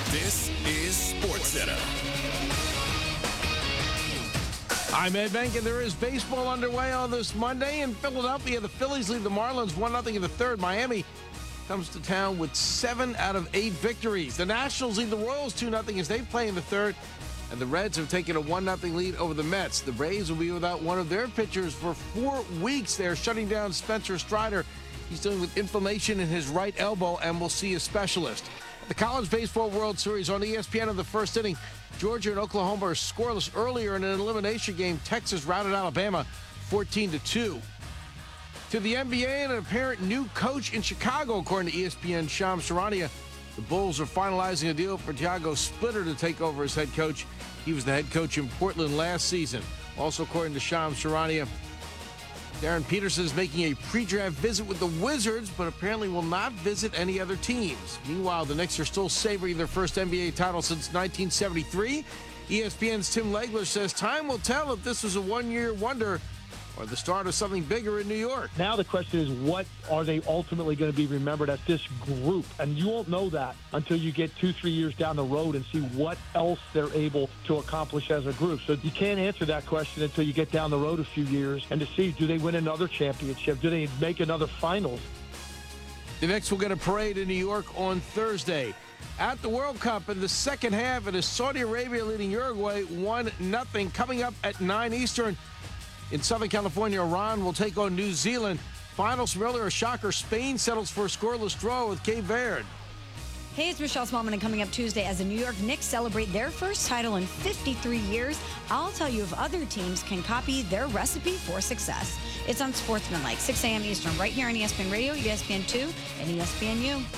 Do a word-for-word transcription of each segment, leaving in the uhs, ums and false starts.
This is SportsCenter. I'm Ed Bank, and there is baseball underway on this Monday in Philadelphia. The Phillies lead the Marlins one nothing in the third. Miami comes to town with seven out of eight victories. The Nationals lead the Royals two nothing as they play in the third. And the Reds have taken a one nothing lead over the Mets. The Braves will be without one of their pitchers for four weeks. They're shutting down Spencer Strider. He's dealing with inflammation in his right elbow and will see a specialist. The College Baseball World Series on E S P N in the first inning. Georgia and Oklahoma are scoreless earlier in an elimination game. Texas routed Alabama fourteen to two. To the N B A and an apparent new coach in Chicago, according to E S P N Shams Charania. The Bulls are finalizing a deal for Thiago Splitter to take over as head coach. He was the head coach in Portland last season. Also, according to Shams Charania, Darren Peterson is making a pre-draft visit with the Wizards, but apparently will not visit any other teams. Meanwhile, the Knicks are still savoring their first N B A title since nineteen seventy-three. E S P N's Tim Legler says time will tell if this was a one-year wonder or the start of something bigger in New York. Now the question is, what are they ultimately going to be remembered as this group? And you won't know that until you get two, three years down the road and see what else they're able to accomplish as a group. So you can't answer that question until you get down the road a few years and to see, do they win another championship? Do they make another finals? The Knicks will get a parade in New York on Thursday. At the World Cup in the second half, it is Saudi Arabia leading Uruguay one nothing. Coming up at nine Eastern. In Southern California, Iran will take on New Zealand. Finals from earlier, a shocker. Spain settles for a scoreless draw with Cape Verde. Hey, it's Michelle Smallman, and coming up Tuesday, as the New York Knicks celebrate their first title in fifty-three years, I'll tell you if other teams can copy their recipe for success. It's on Sportsmanlike, six a.m. Eastern, right here on E S P N Radio, E S P N two, and E S P N U.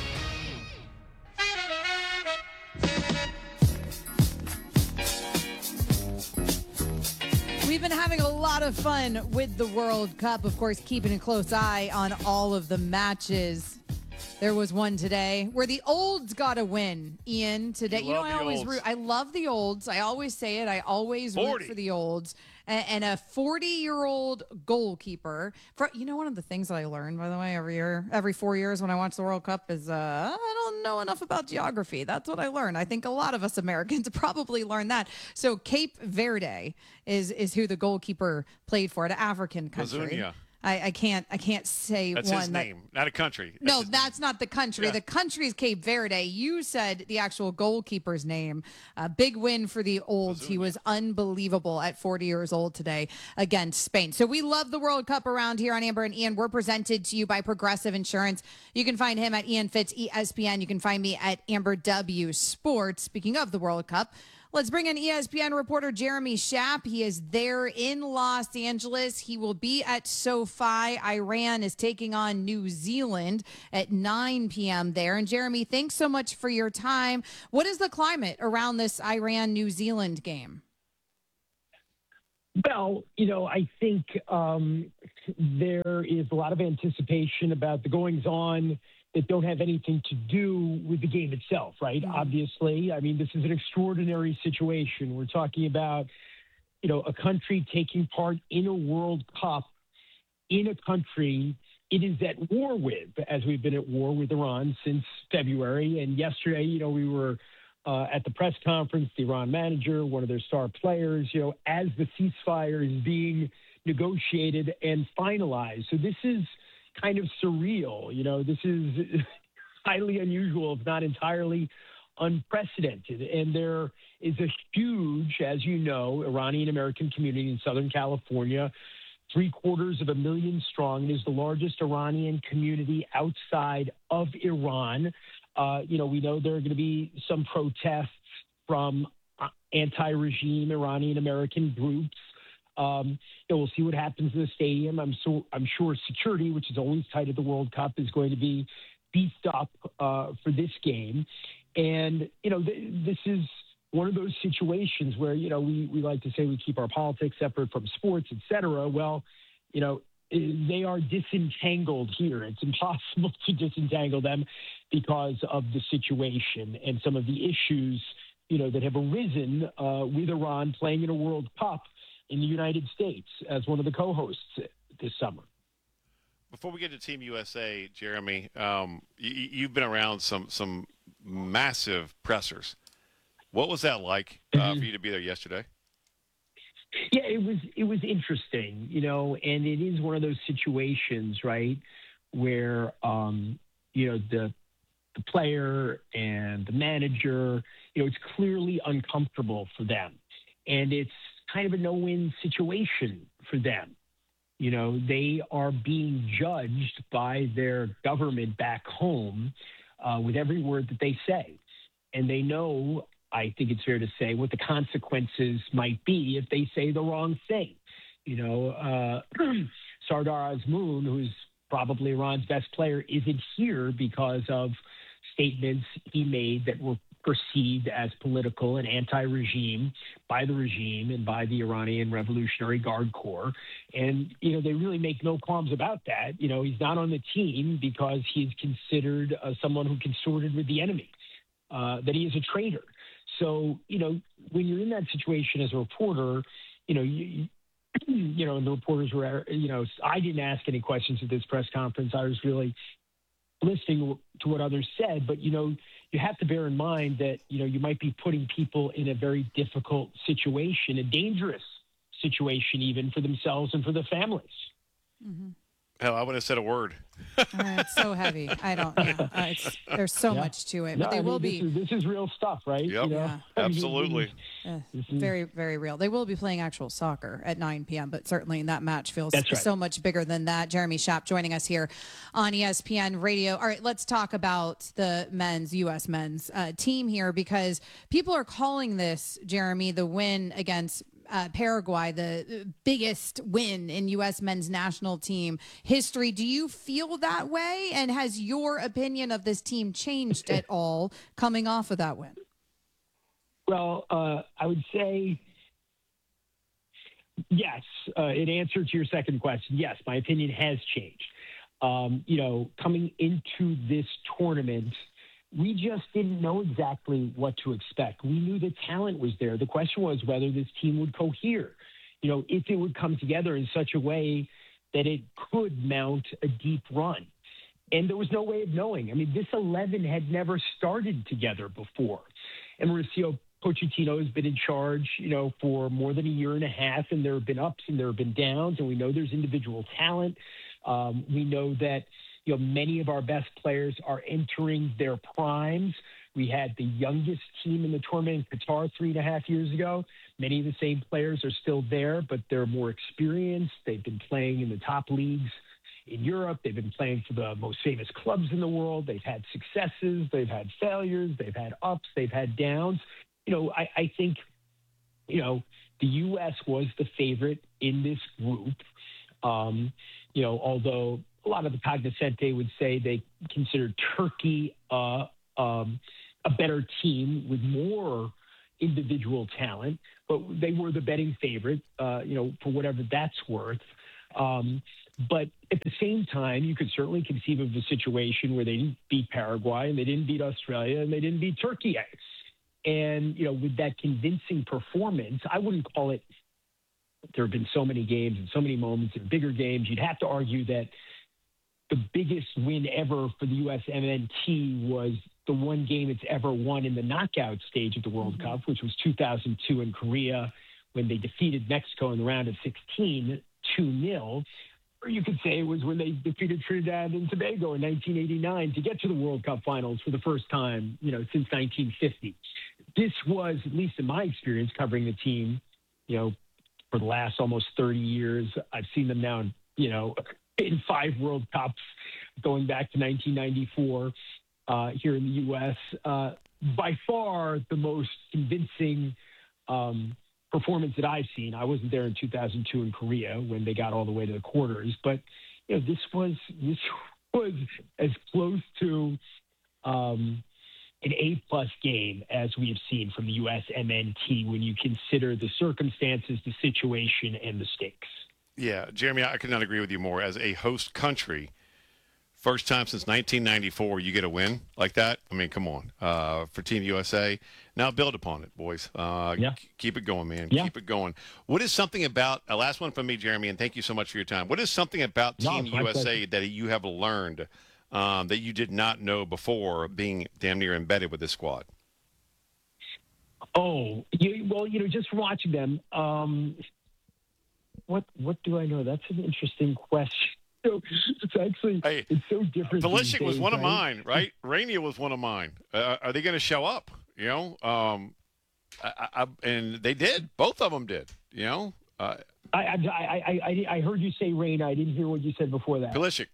We've been having a lot of fun with the World Cup, of course, keeping a close eye on all of the matches. There was one today where the olds got to win, Ian, today. You, you know, I always olds. root. I love the olds. I always say it. I always forty root for the olds. And, and a forty-year-old goalkeeper. For, you know, one of the things that I learned, by the way, every year, every four years when I watch the World Cup is uh, I don't know enough about geography. That's what I learned. I think a lot of us Americans probably learned that. So Cape Verde is is who the goalkeeper played for, an African country. Lazunia. I, I can't I can't say that's one. His that, name, not a country. That's no, that's name. not the country. Yeah. The country is Cape Verde. You said the actual goalkeeper's name. A big win for the olds. Lazunia. He was unbelievable at forty years old today against Spain. So we love the World Cup around here on Amber and Ian. We're presented to you by Progressive Insurance. You can find him at Ian Fitz, E S P N. You can find me at Amber W Sports. Speaking of the World Cup, let's bring in E S P N reporter Jeremy Schaap. He is there in Los Angeles. He will be at SoFi. Iran is taking on New Zealand at nine p.m. there. And Jeremy, thanks so much for your time. What is the climate around this Iran-New Zealand game? Well, you know, I think um, there is a lot of anticipation about the goings-on that don't have anything to do with the game itself, right? Mm-hmm. Obviously, I mean, this is an extraordinary situation. We're talking about, you know, a country taking part in a World Cup in a country it is at war with, as we've been at war with Iran since February. And yesterday, you know, we were uh, at the press conference, the Iran manager, one of their star players, you know, as the ceasefire is being negotiated and finalized. So this is kind of surreal. You know, this is highly unusual, if not entirely unprecedented. And there is a huge, as you know, Iranian American community in Southern California, three quarters of a million strong. It is the largest Iranian community outside of Iran. Uh, you know, we know there are going to be some protests from uh, anti-regime Iranian American groups. Um, you know, we'll see what happens in the stadium. I'm so I'm sure security, which is always tight at the World Cup, is going to be beefed up uh, for this game. And you know, th- this is one of those situations where you know we we like to say we keep our politics separate from sports, et cetera. Well, you know, they are disentangled here. It's impossible to disentangle them because of the situation and some of the issues you know that have arisen uh, with Iran playing in a World Cup in the United States as one of the co-hosts this summer. before we get to Team U S A, Jeremy, um, you, you've been around some some massive pressers. What was that like uh, mm-hmm. for you to be there yesterday? Yeah, it was it was interesting, you know, and it is one of those situations, right, where um, you know the the player and the manager, you know, it's clearly uncomfortable for them, and it's kind of a no-win situation for them. You know, they are being judged by their government back home uh, with every word that they say. And they know, I think it's fair to say, what the consequences might be if they say the wrong thing. You know, uh, Sardar Azmoun, who's probably Iran's best player, isn't here because of statements he made that were perceived as political and anti-regime by the regime and by the Iranian Revolutionary Guard Corps. And, you know, they really make no qualms about that. You know, he's not on the team because he's considered uh, someone who consorted with the enemy, uh, that he is a traitor. So, you know, when you're in that situation as a reporter, you know, you, you know, and the reporters were, you know, I didn't ask any questions at this press conference. I was really listening to what others said, but, you know, you have to bear in mind that, you know, you might be putting people in a very difficult situation, a dangerous situation even for themselves and for their families. Mm-hmm. Hell, I would have said a word. uh, it's so heavy. I don't, yeah, uh, it's, there's so yeah. much to it, no, but they I mean, will this be. Is, this is real stuff, right? Yep. You know? Yeah. Absolutely. Uh, very, very real. They will be playing actual soccer at nine p.m., but certainly that match feels right. so much bigger than that. Jeremy Schaap joining us here on E S P N Radio. All right, let's talk about the men's, U S men's uh, team here, because people are calling this, Jeremy, the win against Uh, Paraguay, the biggest win in U S men's national team history. Do you feel that way? And has your opinion of this team changed at all coming off of that win? Well, uh, I would say yes. Uh, in answer to your second question, yes, my opinion has changed. Um, you know, coming into this tournament, we just didn't know exactly what to expect. We knew the talent was there. The question was whether this team would cohere, you know, if it would come together in such a way that it could mount a deep run. And there was no way of knowing. I mean, this eleven had never started together before. And Mauricio Pochettino has been in charge, you know, for more than a year and a half, and there have been ups and there have been downs, and we know there's individual talent. Um, we know that, you know, many of our best players are entering their primes. We had the youngest team in the tournament in Qatar three and a half years ago. Many of the same players are still there, but they're more experienced. They've been playing in the top leagues in Europe. They've been playing for the most famous clubs in the world. They've had successes. They've had failures. They've had ups. They've had downs. You know, I, I think, you know, the U S was the favorite in this group. Um, you know, although a lot of the cognoscente would say they considered Turkey uh, um, a better team with more individual talent, but they were the betting favorite, uh, you know, for whatever that's worth. Um, but at the same time, you could certainly conceive of a situation where they didn't beat Paraguay and they didn't beat Australia and they didn't beat Turkey. And, you know, with that convincing performance, I wouldn't call it, there have been so many games and so many moments in bigger games. You'd have to argue that the biggest win ever for the U S M N T was the one game it's ever won in the knockout stage of the World mm-hmm. Cup, which was two thousand two in Korea when they defeated Mexico in the round of sixteen, two nil. Or you could say it was when they defeated Trinidad and Tobago in nineteen eighty-nine to get to the World Cup finals for the first time, you know, since nineteen fifty. This was, at least in my experience covering the team, you know, for the last almost thirty years. I've seen them now, you know, in five World Cups going back to nineteen ninety-four uh, here in the U S. Uh, by far the most convincing um, performance that I've seen. I wasn't there in two thousand two in Korea when they got all the way to the quarters, but you know, this was this was as close to um, an A-plus game as we have seen from the U S M N T when you consider the circumstances, the situation, and the stakes. Yeah, Jeremy, I could not agree with you more. As a host country, First time since nineteen ninety-four you get a win like that. I mean, come on. Uh, for Team U S A. Now build upon it, boys. Uh, yeah. Keep it going, man. Yeah. Keep it going. What is something about, a last one from me, Jeremy, and thank you so much for your time. What is something about No, Team it's my U S A pleasure. that you have learned um, that you did not know before being damn near embedded with this squad? Oh, you, well, you know, just from watching them, um, what what do I know? That's an interesting question. So it's actually Hey, it's so different. Pulisic these was days, one of right? mine, right? Rainier was one of mine. Uh, are they going to show up? You know, um, I, I, and they did. Both of them did. You know, uh, I, I, I, I, I heard you say Rain. I didn't hear what you said before that. Pulisic.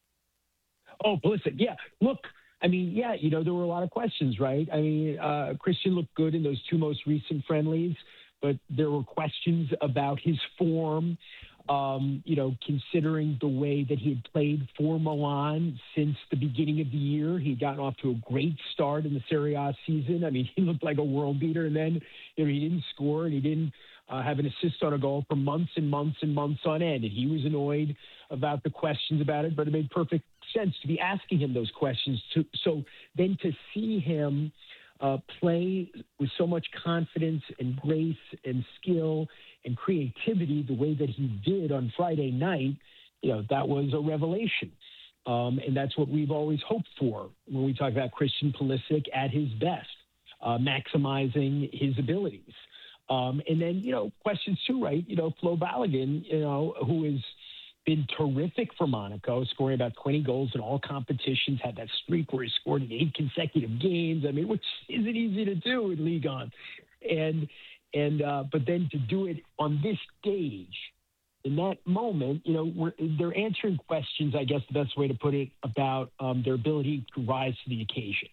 Oh, Pulisic. Yeah. Look, I mean, yeah, you know, there were a lot of questions, right? I mean, uh, Christian looked good in those two most recent friendlies, but there were questions about his form. Um, you know, considering the way that he had played for Milan since the beginning of the year, he'd gotten off to a great start in the Serie A season. I mean, he looked like a world beater, and then you know he didn't score and he didn't uh, have an assist on a goal for months and months and months on end. And he was annoyed about the questions about it, but it made perfect sense to be asking him those questions. To, so then to see him uh, play with so much confidence and grace and skill and creativity the way that he did on Friday night, you know, that was a revelation. Um, and that's what we've always hoped for when we talk about Christian Pulisic at his best, uh, maximizing his abilities. Um, and then, you know, questions too, right? You know, Flo Balogun, you know, who has been terrific for Monaco, scoring about twenty goals in all competitions, had that streak where he scored in eight consecutive games. I mean, which isn't easy to do in Ligue one. And, And uh, but then to do it on this stage, in that moment, you know, we're, they're answering questions, I guess the best way to put it, about um, their ability to rise to the occasion.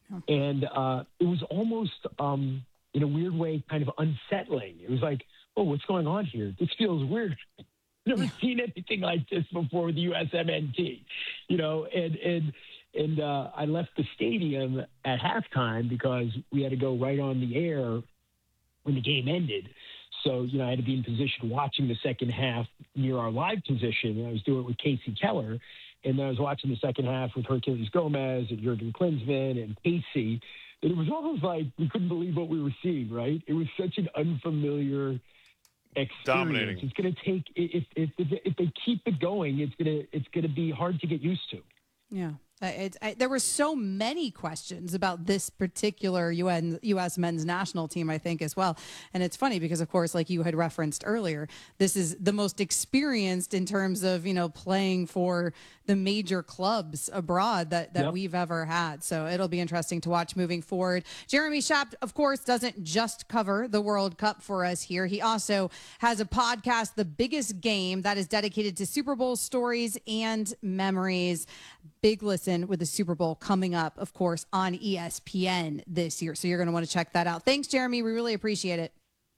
And uh, it was almost, um, in a weird way, kind of unsettling. It was like, oh, what's going on here? This feels weird. I've never seen anything like this before with the U S M N T, you know, and and and uh, I left the stadium at halftime because we had to go right on the air when the game ended. So, you know, I had to be in position watching the second half near our live position. I was doing it with Casey Keller. And then I was watching the second half with Hercules Gomez and Jurgen Klinsmann and Casey. And it was almost like we couldn't believe what we were seeing, right? It was such an unfamiliar experience. Dominating. It's going to take, if, if, if, if they keep it going, it's going to, it's going to be hard to get used to. Yeah. Uh, It's, I, there were so many questions about this particular U N, U S men's national team, I think, as well. And it's funny because, of course, like you had referenced earlier, this is the most experienced in terms of, you know, playing for the major clubs abroad that, that Yep. we've ever had. So it'll be interesting to watch moving forward. Jeremy Schaap, of course, doesn't just cover the World Cup for us here. He also has a podcast, The Biggest Game, that is dedicated to Super Bowl stories and memories. Big listen with the Super Bowl coming up, of course, on E S P N this year. So you're going to want to check that out. Thanks, Jeremy. We really appreciate it.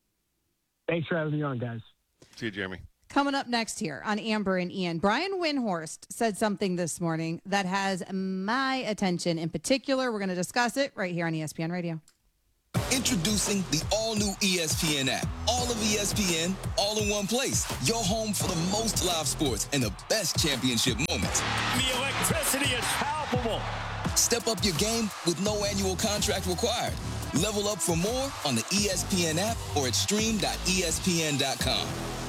Thanks for having me on, guys. See you, Jeremy. Coming up next here on Amber and Ian, Brian Windhorst said something this morning that has my attention in particular. We're going to discuss it right here on E S P N Radio. Introducing the all-new E S P N app. All of E S P N, all in one place. Your home for the most live sports and the best championship moments. The electricity is palpable. Step up your game with no annual contract required. Level up for more on the E S P N app or at stream dot E S P N dot com.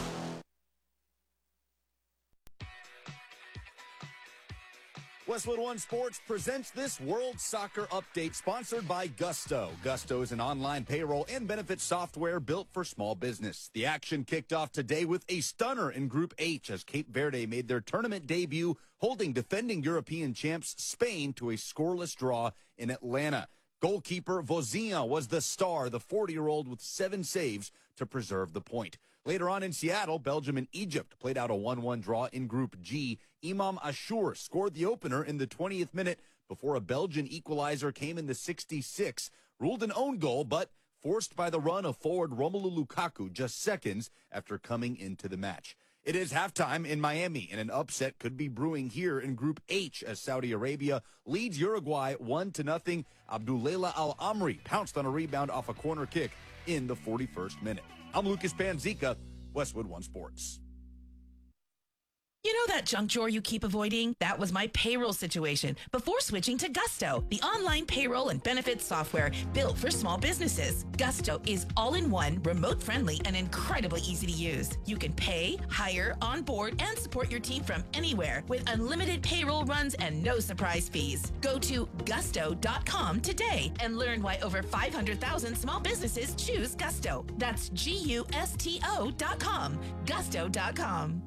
Westwood One Sports presents this World Soccer Update sponsored by Gusto. Gusto is an online payroll and benefits software built for small business. The action kicked off today with a stunner in Group H as Cape Verde made their tournament debut, holding defending European champs Spain to a scoreless draw in Atlanta. Goalkeeper Vozinha was the star, the forty-year-old with seven saves to preserve the point. Later on in Seattle, Belgium and Egypt played out a one one draw in Group G. Imam Ashur scored the opener in the twentieth minute before a Belgian equalizer came in the sixty-sixth. Ruled an own goal, but forced by the run of forward Romelu Lukaku just seconds after coming into the match. It is halftime in Miami, and an upset could be brewing here in Group H as Saudi Arabia leads Uruguay one to nothing. Abdullah Al-Amri pounced on a rebound off a corner kick in the forty-first minute. I'm Lucas Panzica, Westwood One Sports. You know that junk drawer you keep avoiding? That was my payroll situation before switching to Gusto, the online payroll and benefits software built for small businesses. Gusto is all-in-one, remote-friendly, and incredibly easy to use. You can pay, hire, onboard, and support your team from anywhere with unlimited payroll runs and no surprise fees. Go to gusto dot com today and learn why over five hundred thousand small businesses choose Gusto. That's G U S T O dot com. gusto dot com.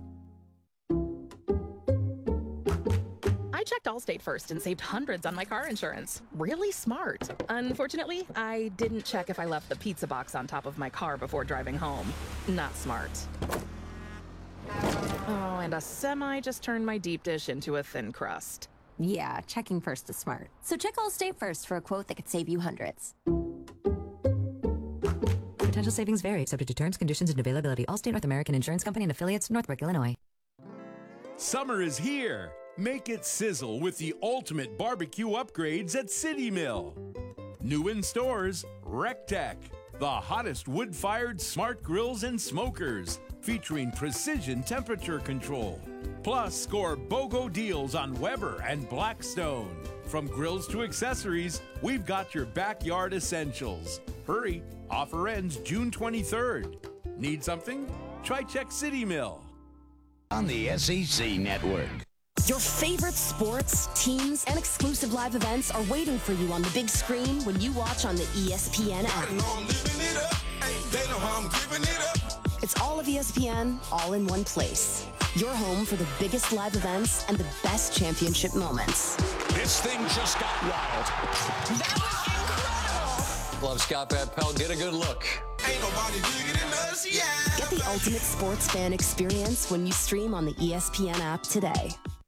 I checked Allstate first and saved hundreds on my car insurance. Really smart. Unfortunately, I didn't check if I left the pizza box on top of my car before driving home. Not smart. Oh, and a semi just turned my deep dish into a thin crust. Yeah, checking first is smart. So check Allstate first for a quote that could save you hundreds. Potential savings vary, subject to terms, conditions, and availability. Allstate North American Insurance Company and affiliates, Northbrook, Illinois. Summer is here. Make it sizzle with the ultimate barbecue upgrades at City Mill. New in stores, RecTech, the hottest wood-fired smart grills and smokers, featuring precision temperature control. Plus, score BOGO deals on Weber and Blackstone. From grills to accessories, we've got your backyard essentials. Hurry, offer ends June twenty-third. Need something? Try check City Mill. On the S E C Network. Your favorite sports, teams, and exclusive live events are waiting for you on the big screen when you watch on the E S P N app. It's all of E S P N, all in one place. Your home for the biggest live events and the best championship moments. This thing just got wild. That was incredible. Love Scott Van Pelt. Get a good look. Ain't nobody bigger than us, yeah. Get the ultimate sports fan experience when you stream on the E S P N app today.